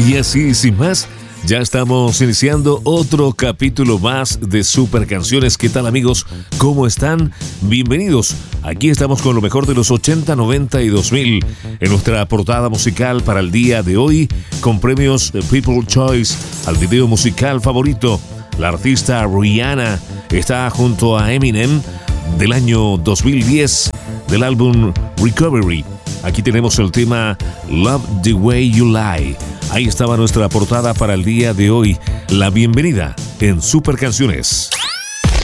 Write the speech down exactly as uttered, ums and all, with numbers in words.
Y así, sin más, ya estamos iniciando otro capítulo más de Super Canciones. ¿Qué tal, amigos? ¿Cómo están? Bienvenidos. Aquí estamos con lo mejor de los ochenta, noventa y dos mil en nuestra portada musical para el día de hoy, con premios People's Choice al video musical favorito. La artista Rihanna está junto a Eminem del año dos mil diez del álbum Recovery. Aquí tenemos el tema Love the Way You Lie. Ahí estaba nuestra portada para el día de hoy. La bienvenida en Super Canciones.